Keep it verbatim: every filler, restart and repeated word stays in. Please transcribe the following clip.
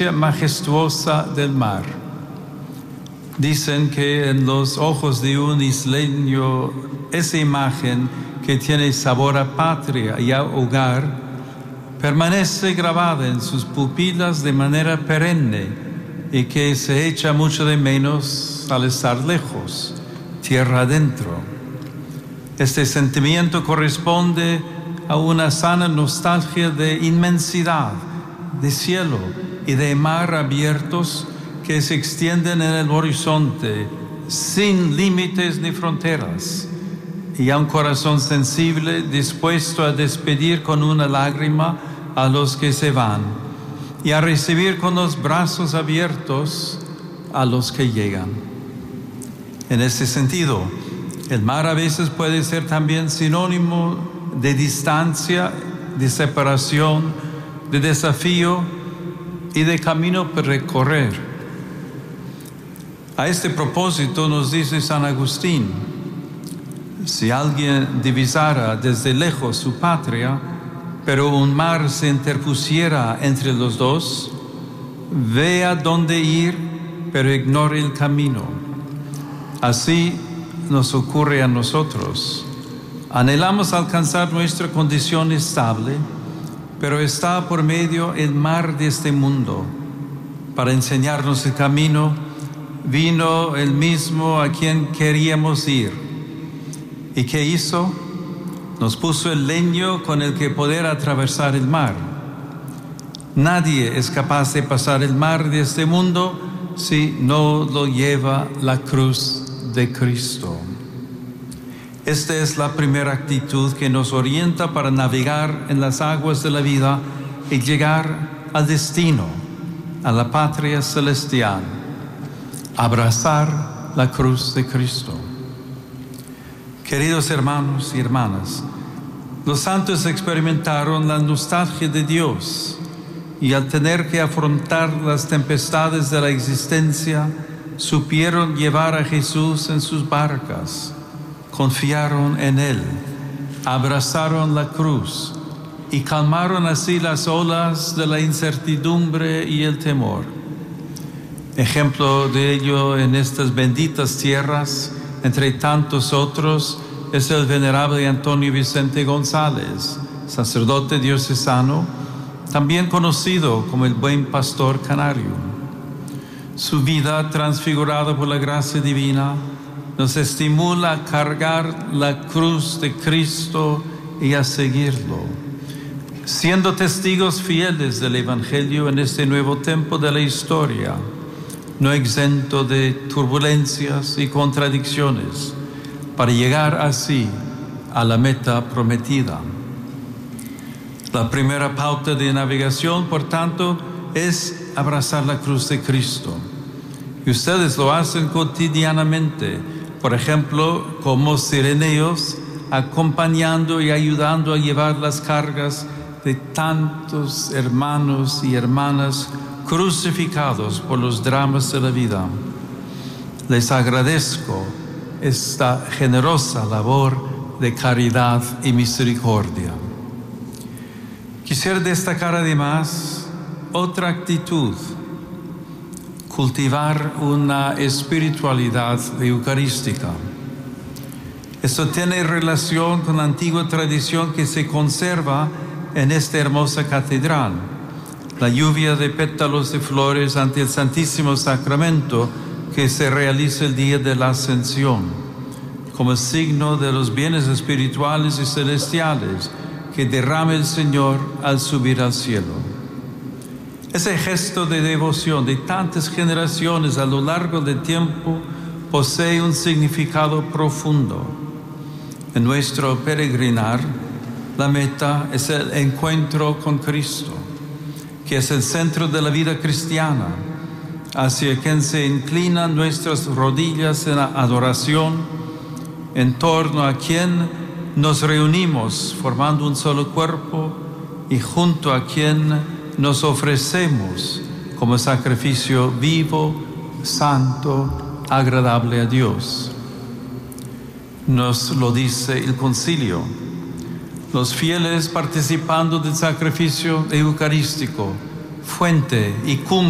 presencia majestuosa del mar. Dicen que en los ojos de un isleño esa imagen que tiene sabor a patria y a hogar permanece grabada en sus pupilas de manera perenne y que se echa mucho de menos al estar lejos, tierra adentro. Este sentimiento corresponde a una sana nostalgia de inmensidad, de cielo y de mar abiertos que se extienden en el horizonte sin límites ni fronteras, y a un corazón sensible dispuesto a despedir con una lágrima a los que se van y a recibir con los brazos abiertos a los que llegan. En ese sentido, el mar a veces puede ser también sinónimo de distancia, de separación, de desafío y de camino por recorrer. A este propósito nos dice San Agustín: si alguien divisara desde lejos su patria, pero un mar se interpusiera entre los dos, vea dónde ir, pero ignore el camino. Así nos ocurre a nosotros. Anhelamos alcanzar nuestra condición estable, pero está por medio el mar de este mundo. Para enseñarnos el camino, vino el mismo a quien queríamos ir. ¿Y qué hizo? Nos puso el leño con el que poder atravesar el mar. Nadie es capaz de pasar el mar de este mundo si no lo lleva la cruz de Cristo. Esta es la primera actitud que nos orienta para navegar en las aguas de la vida y llegar al destino, a la patria celestial. Abrazar la cruz de Cristo. Queridos hermanos y hermanas, los santos experimentaron la nostalgia de Dios y al tener que afrontar las tempestades de la existencia, supieron llevar a Jesús en sus barcas, confiaron en Él, abrazaron la cruz y calmaron así las olas de la incertidumbre y el temor. Ejemplo de ello en estas benditas tierras, entre tantos otros, es el venerable Antonio Vicente González, sacerdote diocesano, también conocido como el buen pastor canario. Su vida, transfigurada por la gracia divina, nos estimula a cargar la cruz de Cristo y a seguirlo, siendo testigos fieles del Evangelio en este nuevo tiempo de la historia, no exento de turbulencias y contradicciones, para llegar así a la meta prometida. La primera pauta de navegación, por tanto, es abrazar la cruz de Cristo. Y ustedes lo hacen cotidianamente, por ejemplo, como sireneos, acompañando y ayudando a llevar las cargas de tantos hermanos y hermanas crucificados por los dramas de la vida. Les agradezco esta generosa labor de caridad y misericordia. Quisiera destacar además otra actitud: cultivar una espiritualidad eucarística. Esto tiene relación con la antigua tradición que se conserva en esta hermosa catedral. La lluvia de pétalos de flores ante el Santísimo Sacramento que se realiza el día de la Ascensión, como signo de los bienes espirituales y celestiales que derrama el Señor al subir al cielo. Ese gesto de devoción de tantas generaciones a lo largo del tiempo posee un significado profundo. En nuestro peregrinar, la meta es el encuentro con Cristo, que es el centro de la vida cristiana, hacia quien se inclinan nuestras rodillas en la adoración, en torno a quien nos reunimos formando un solo cuerpo y junto a quien nos ofrecemos como sacrificio vivo, santo, agradable a Dios. Nos lo dice el concilio. Los fieles participando del sacrificio eucarístico, fuente y cumbre